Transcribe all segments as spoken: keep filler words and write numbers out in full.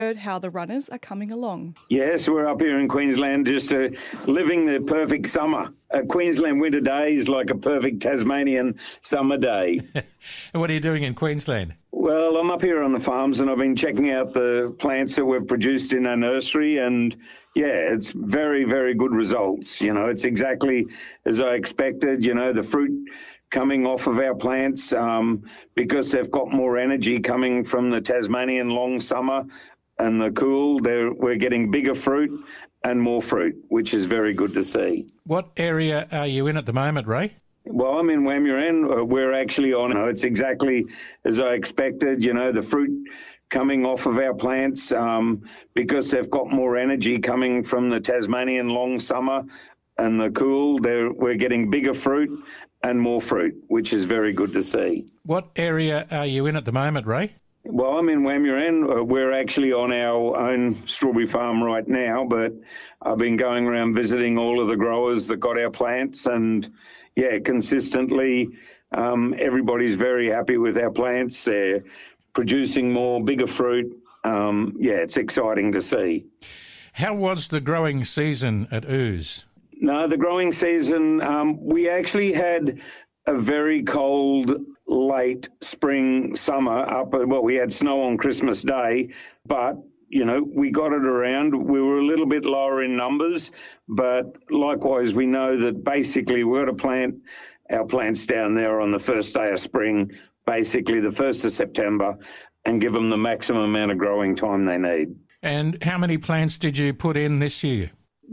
heard how the runners are coming along. Yes, we're up here in Queensland just uh, living the perfect summer. A Queensland winter day is like a perfect Tasmanian summer day. And what are you doing in Queensland? Well, I'm up here on the farms and I've been checking out the plants that we've produced in our nursery, and yeah, it's very, very good results. You know, it's exactly as I expected. You know, the fruit coming off of our plants um, because they've got more energy coming from the Tasmanian long summer and the cool. They're, we're getting bigger fruit and more fruit, which is very good to see. What area are you in at the moment, Ray? Well, I'm in Wamuran. We're actually on, you know, it's exactly as I expected. You know, the fruit coming off of our plants um, because they've got more energy coming from the Tasmanian long summer and the cool. They're, we're getting bigger fruit and more fruit, which is very good to see. What area are you in at the moment, Ray? Well, I'm in Wamuran. We're actually on our own strawberry farm right now, but I've been going around visiting all of the growers that got our plants, and yeah, consistently um, everybody's very happy with our plants. They're producing more, bigger fruit. Um, yeah, it's exciting to see. How was the growing season at Ooze? No, the growing season, um, we actually had a very cold, late spring, summer up. Well, we had snow on Christmas Day, but, you know, we got it around. We were a little bit lower in numbers, but likewise, we know that basically we've got to plant our plants down there on the first day of spring, basically the first of September, and give them the maximum amount of growing time they need. And how many plants did you put in this year?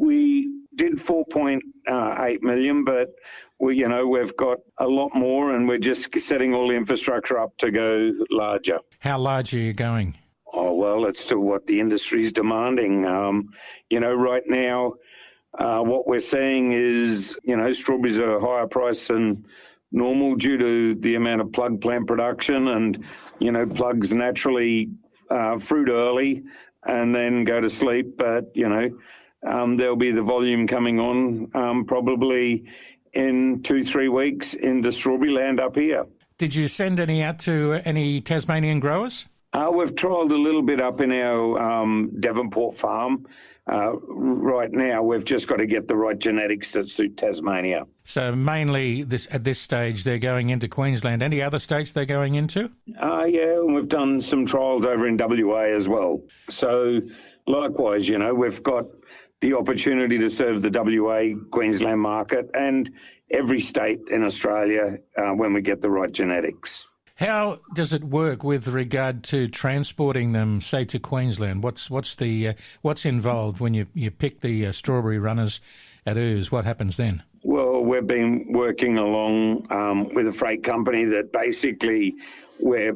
We did four point eight million, but we, you know, we've got a lot more, and we're just setting all the infrastructure up to go larger. How large are you going? Oh, well, it's to what the industry's demanding. Um, you know, right now, uh, what we're seeing is, you know, strawberries are a higher price than normal due to the amount of plug plant production, and, you know, plugs naturally uh, fruit early and then go to sleep, but, you know, Um, there'll be the volume coming on um, probably in two, three weeks into strawberry land up here. Did you send any out to any Tasmanian growers? Uh, we've trialled a little bit up in our um, Devonport farm. Uh, right now, we've just got to get the right genetics that suit Tasmania. So mainly this at this stage, they're going into Queensland. Any other states they're going into? Uh, yeah, and we've done some trials over in W A as well. So likewise, you know, we've got the opportunity to serve the W A Queensland market and every state in Australia uh, when we get the right genetics. How does it work with regard to transporting them, say, to Queensland? What's what's the uh, what's involved when you, you pick the uh, strawberry runners at Ooze? What happens then? Well, we've been working along um, with a freight company that basically we're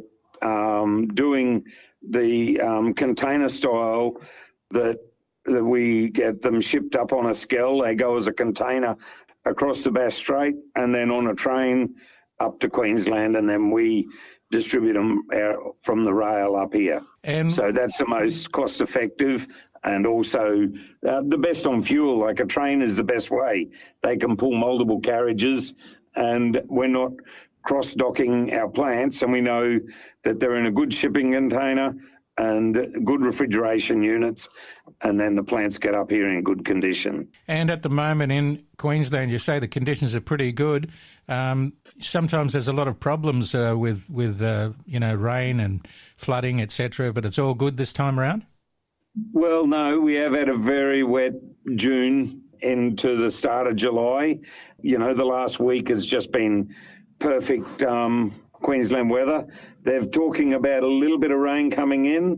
um, doing the um, container style that that we get them shipped up on a skell. They go as a container across the Bass Strait and then on a train up to Queensland, and then we distribute them from the rail up here. And so that's the most cost effective and also uh, the best on fuel. Like a train is the best way. They can pull multiple carriages, and we're not cross-docking our plants, and we know that they're in a good shipping container and good refrigeration units, and then the plants get up here in good condition. And at the moment in Queensland, you say the conditions are pretty good. Um, sometimes there's a lot of problems uh, with, with uh, you know, rain and flooding, et cetera, but it's all good this time around? Well, no, we have had a very wet June into the start of July. You know, the last week has just been perfect um Queensland weather. They're talking about a little bit of rain coming in.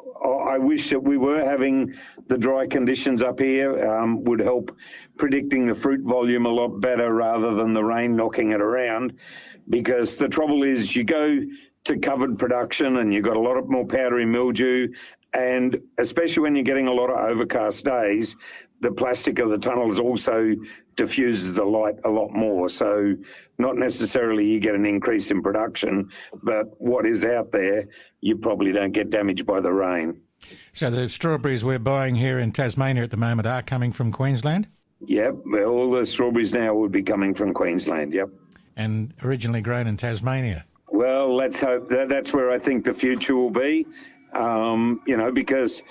I wish that we were having the dry conditions up here, um, would help predicting the fruit volume a lot better rather than the rain knocking it around, because the trouble is you go to covered production and you've got a lot of more powdery mildew, and especially when you're getting a lot of overcast days, the plastic of the tunnels also diffuses the light a lot more. So not necessarily you get an increase in production, but what is out there, you probably don't get damaged by the rain. So the strawberries we're buying here in Tasmania at the moment are coming from Queensland? Yep, all the strawberries now would be coming from Queensland, yep. And originally grown in Tasmania? Well, let's hope that that's where I think the future will be. Um, you know, because